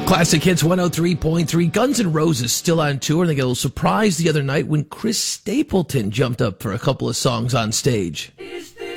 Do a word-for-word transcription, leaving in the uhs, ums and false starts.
Classic Hits one oh three point three. Guns N' Roses still on tour. They got a little surprise the other night when Chris Stapleton jumped up for a couple of songs on stage.